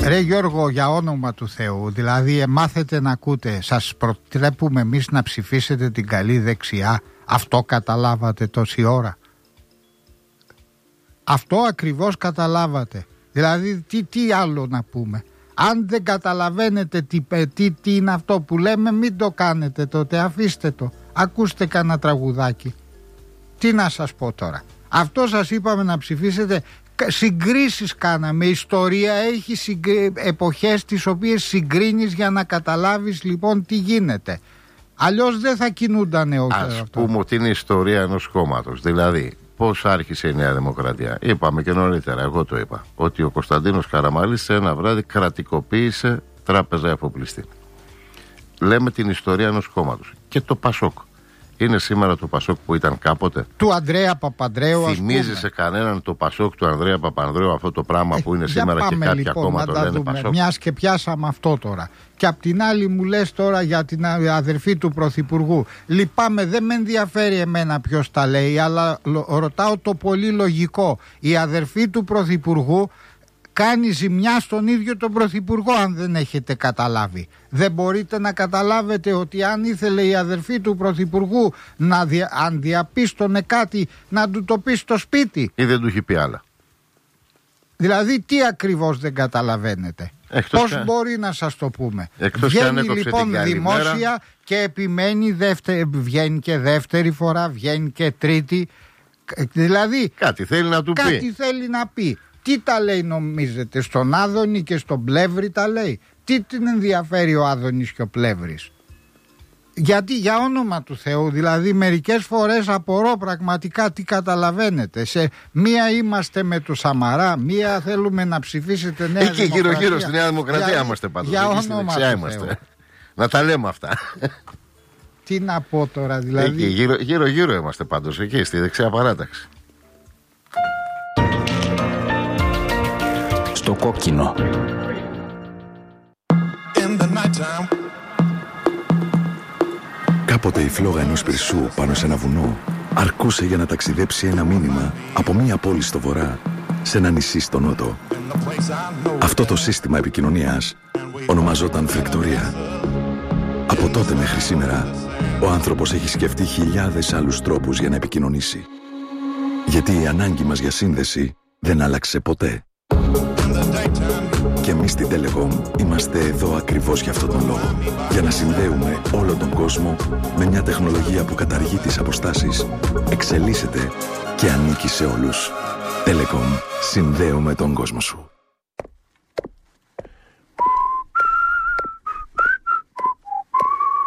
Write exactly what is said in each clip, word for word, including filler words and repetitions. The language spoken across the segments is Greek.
Ρε Γιώργο, για όνομα του Θεού, δηλαδή μάθετε να ακούτε, σας προτρέπουμε εμείς να ψηφίσετε την καλή δεξιά. Αυτό καταλάβατε τόση ώρα? Αυτό ακριβώς καταλάβατε. Δηλαδή τι, τι άλλο να πούμε? Αν δεν καταλαβαίνετε τι, τι, τι είναι αυτό που λέμε, μην το κάνετε τότε, αφήστε το. Ακούστε κανένα τραγουδάκι. Τι να σας πω τώρα? Αυτό σας είπαμε να ψηφίσετε. Συγκρίσεις κάναμε. Η ιστορία έχει συγκρι... εποχές τις οποίες συγκρίνεις για να καταλάβεις λοιπόν τι γίνεται. Αλλιώς δεν θα κινούντανε όχι. Ας αυτό. Πούμε ότι είναι η ιστορία ενός κόμματος. Δηλαδή πώς άρχισε η Νέα Δημοκρατία? Είπαμε και νωρίτερα, εγώ το είπα, ότι ο Κωνσταντίνος Καραμανλής σε ένα βράδυ κρατικοποίησε τράπεζα εφοπλιστή. Λέμε την ιστορία ενός κόμματος. Και το Πασόκ είναι σήμερα το Πασόκ που ήταν κάποτε? Του Ανδρέα Παπανδρέου. Θυμίζει σε κανέναν το Πασόκ του Ανδρέα Παπανδρέου αυτό το πράγμα ε, που είναι σήμερα και κάποια λοιπόν, ακόμα το λένε Πασόκ? Μιας και πιάσαμε αυτό τώρα. Και απ' την άλλη μου λες τώρα για την αδερφή του Πρωθυπουργού. Λυπάμαι, δεν με ενδιαφέρει εμένα ποιος τα λέει, αλλά ρωτάω το πολύ λογικό. Η αδερφή του Πρωθυπουργού κάνει ζημιά στον ίδιο τον Πρωθυπουργό, αν δεν έχετε καταλάβει. Δεν μπορείτε να καταλάβετε ότι αν ήθελε η αδερφή του Πρωθυπουργού να δια, αν διαπίστωνε κάτι, να του το πει στο σπίτι? Ή δεν του έχει πει άλλα? Δηλαδή τι ακριβώς δεν καταλαβαίνετε? Εκτός Πώς κα... μπορεί να σας το πούμε? Εκτός βγαίνει λοιπόν δημόσια μέρα... και επιμένει δεύτερη, βγαίνει και δεύτερη φορά, βγαίνει και τρίτη. Δηλαδή κάτι θέλει να του κάτι πει. Κάτι θέλει να πει. Τι τα λέει νομίζετε? Στον Άδωνη και στον Πλεύρη τα λέει? Τι την ενδιαφέρει ο Άδωνης και ο Πλεύρης? Γιατί για όνομα του Θεού, δηλαδή μερικές φορές απορώ πραγματικά τι καταλαβαίνετε. Σε μία είμαστε με το Σαμαρά, μία θέλουμε να ψηφίσετε Νέα Εκεί Δημοκρατία. Εκεί γύρω-γύρω στη Νέα Δημοκρατία για, είμαστε πάντως. Για Εκεί όνομα του είμαστε. Θεού. Να τα λέμε αυτά. Τι να πω τώρα δηλαδή? Εκεί γύρω-γύρω είμαστε πάντως, εκεί στη δεξιά παράταξη. Στο κόκκινο. Κάποτε η φλόγα ενός πυρσού πάνω σε ένα βουνό αρκούσε για να ταξιδέψει ένα μήνυμα από μία πόλη στο βορρά σε ένα νησί στο νότο. Αυτό το σύστημα επικοινωνίας ονομαζόταν φρικτορία. Από τότε μέχρι σήμερα ο άνθρωπος έχει σκεφτεί χιλιάδες άλλους τρόπους για να επικοινωνήσει. Γιατί η ανάγκη μας για σύνδεση δεν άλλαξε ποτέ. Και εμείς στην Telecom είμαστε εδώ ακριβώς για αυτόν τον λόγο. Για να συνδέουμε όλο τον κόσμο με μια τεχνολογία που καταργεί τις αποστάσεις, εξελίσσεται και ανήκει σε όλους. Telecom. Συνδέουμε τον κόσμο σου.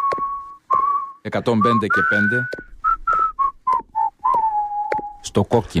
εκατόν πέντε και πέντε στο κόκκινο.